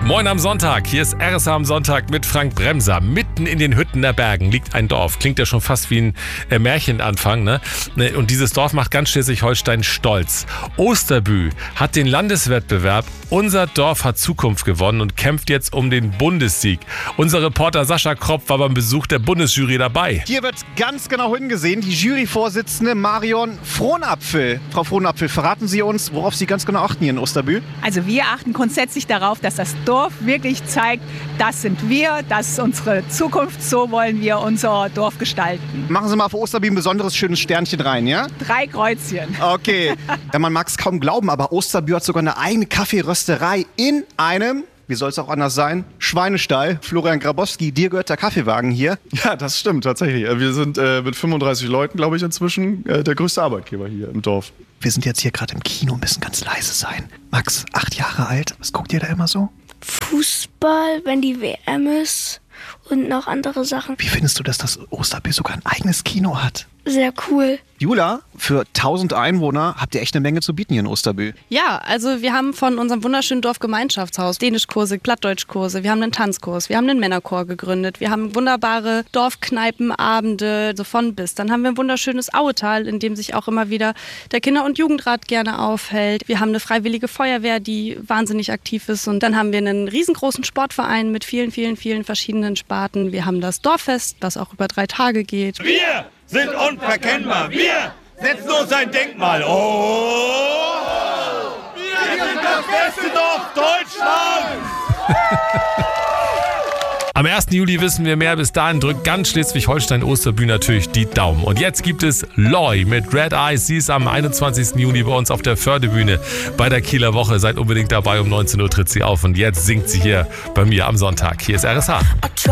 Moin am Sonntag, hier ist RSH am Sonntag mit Frank Bremser. Mitten in den Hütten der Bergen liegt ein Dorf. Klingt ja schon fast wie ein Märchenanfang, ne? Und dieses Dorf macht ganz Schleswig-Holstein stolz. Osterbü hat den Landeswettbewerb Unser Dorf hat Zukunft gewonnen und kämpft jetzt um den Bundessieg. Unser Reporter Sascha Kropp war beim Besuch der Bundesjury dabei. Hier wird ganz genau hingesehen, die Juryvorsitzende Marion Frohnapfel. Frau Frohnapfel, verraten Sie uns, worauf Sie ganz genau achten hier in Osterbü? Also wir achten grundsätzlich darauf, dass das Dorf wirklich zeigt, das sind wir, das ist unsere Zukunft, so wollen wir unser Dorf gestalten. Machen Sie mal für Osterbü ein besonderes schönes Sternchen rein, ja? 3 Kreuzchen. Okay. Ja, man mag es kaum glauben, aber Osterbü hat sogar eine eigene Kaffeerösterei in einem, wie soll es auch anders sein, Schweinestall. Florian Grabowski, dir gehört der Kaffeewagen hier. Ja, das stimmt tatsächlich. Wir sind mit 35 Leuten, glaube ich, inzwischen der größte Arbeitgeber hier im Dorf. Wir sind jetzt hier gerade im Kino, müssen ganz leise sein. Max, 8 Jahre alt, was guckt ihr da immer so? Fußball, wenn die WM ist und noch andere Sachen. Wie findest du, dass das Osterbü sogar ein eigenes Kino hat? Sehr cool. Jula, für 1000 Einwohner habt ihr echt eine Menge zu bieten hier in Osterbü. Ja, also wir haben von unserem wunderschönen Dorfgemeinschaftshaus Dänischkurse, Plattdeutschkurse, wir haben einen Tanzkurs, wir haben einen Männerchor gegründet, wir haben wunderbare Dorfkneipenabende, so von bis. Dann haben wir ein wunderschönes Auetal, in dem sich auch immer wieder der Kinder- und Jugendrat gerne aufhält. Wir haben eine freiwillige Feuerwehr, die wahnsinnig aktiv ist. Und dann haben wir einen riesengroßen Sportverein mit vielen, vielen, vielen verschiedenen Sparten. Wir haben das Dorffest, das auch über 3 Tage geht. Wir sind unverkennbar. Wir setzen uns ein Denkmal. Oh! Wir sind das beste Dorf Deutschlands! Am 1. Juli wissen wir mehr. Bis dahin drückt ganz Schleswig-Holstein-Osterbü natürlich die Daumen. Und jetzt gibt es Loy mit Red Eyes. Sie ist am 21. Juni bei uns auf der Fördebühne bei der Kieler Woche. Seid unbedingt dabei, um 19 Uhr tritt sie auf. Und jetzt singt sie hier bei mir am Sonntag. Hier ist RSH.